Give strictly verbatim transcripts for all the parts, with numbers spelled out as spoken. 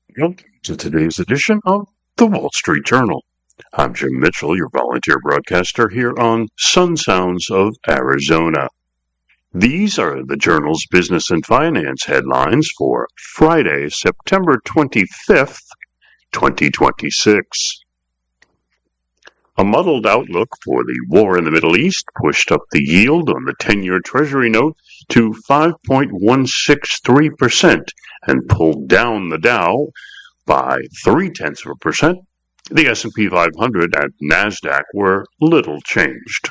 Welcome to today's edition of the Wall Street Journal. I'm Jim Mitchell, your volunteer broadcaster here on Sun Sounds of Arizona. These are the Journal's business and finance headlines for Friday, September twenty-fifth, twenty twenty-six. A muddled outlook for the war in the Middle East pushed up the yield on the ten-year Treasury note to five point one six three percent and pulled down the Dow by three-tenths of a percent. The S and P five hundred and NASDAQ were little changed.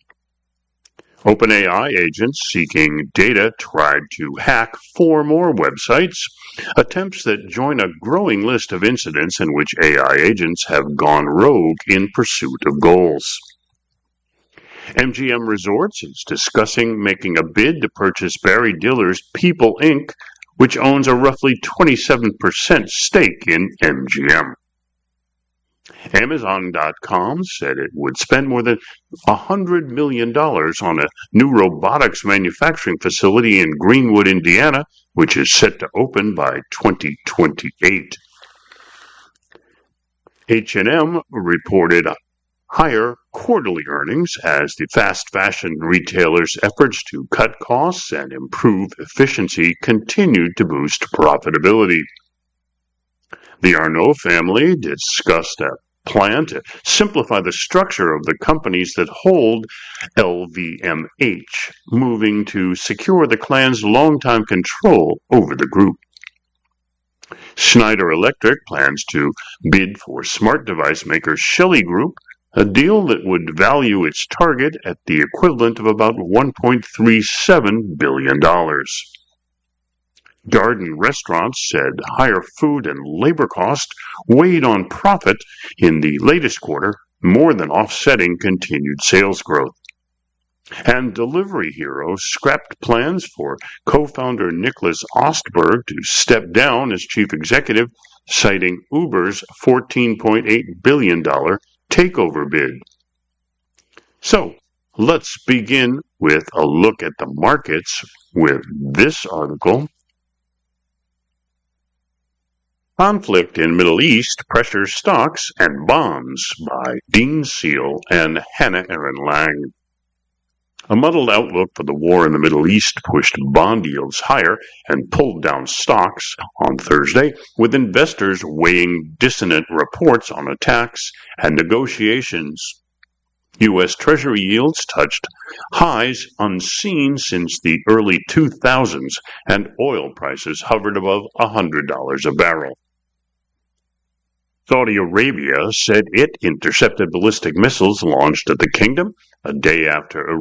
OpenAI agents seeking data tried to hack four more websites, attempts that join a growing list of incidents in which A I agents have gone rogue in pursuit of goals. M G M Resorts is discussing making a bid to purchase Barry Diller's People Incorporated, which owns a roughly twenty-seven percent stake in M G M. Amazon dot com said it would spend more than one hundred million dollars on a new robotics manufacturing facility in Greenwood, Indiana, which is set to open by twenty twenty-eight. H and M reported higher quarterly earnings as the fast fashion retailer's efforts to cut costs and improve efficiency continued to boost profitability. The Arnault family discussed a plan to simplify the structure of the companies that hold L V M H, moving to secure the clan's longtime control over the group. Schneider Electric plans to bid for smart device maker Shelly Group, a deal that would value its target at the equivalent of about one point three seven billion dollars. Darden Restaurants said higher food and labor costs weighed on profit in the latest quarter, more than offsetting continued sales growth. And Delivery Hero scrapped plans for co-founder Nicholas Ostberg to step down as chief executive, citing Uber's fourteen point eight billion dollars takeover bid. So, let's begin with a look at the markets with this article. Conflict in Middle East pressures stocks and bonds by Dean Seal and Hannah Aaron Lang. A muddled outlook for the war in the Middle East pushed bond yields higher and pulled down stocks on Thursday, with investors weighing dissonant reports on attacks and negotiations. U S. Treasury yields touched highs unseen since the early two thousands, and oil prices hovered above one hundred dollars a barrel. Saudi Arabia said it intercepted ballistic missiles launched at the kingdom a day after